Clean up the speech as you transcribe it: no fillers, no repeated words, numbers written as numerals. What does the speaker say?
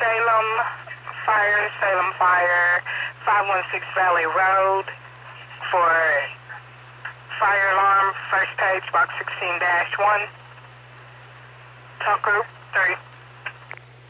Salem Fire, 516 Valley Road for fire alarm, first page, box 16-1. Talk group 3.